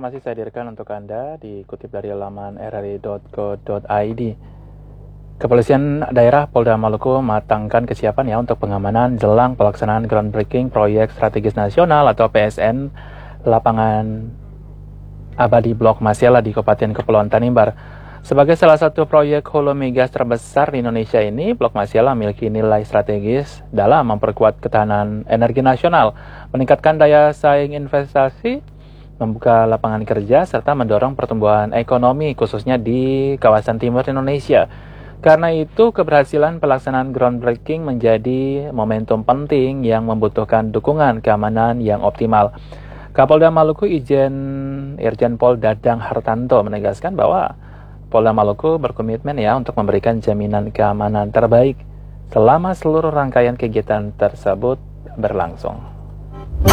informasi saya hadirkan untuk Anda dikutip dari laman rri.go.id. Kepolisian daerah Polda Maluku matangkan kesiapan untuk pengamanan jelang pelaksanaan groundbreaking proyek strategis nasional atau PSN lapangan abadi Blok Masela di Kabupaten Kepulauan Tanimbar. Sebagai salah satu proyek hulu migas terbesar di Indonesia ini, Blok Masela memiliki nilai strategis dalam memperkuat ketahanan energi nasional, meningkatkan daya saing investasi, membuka lapangan kerja, serta mendorong pertumbuhan ekonomi khususnya di kawasan timur Indonesia. Karena itu, keberhasilan pelaksanaan groundbreaking menjadi momentum penting yang membutuhkan dukungan keamanan yang optimal. Kapolda Maluku Irjen Pol Dadang Hartanto menegaskan bahwa Polda Maluku berkomitmen untuk memberikan jaminan keamanan terbaik selama seluruh rangkaian kegiatan tersebut berlangsung.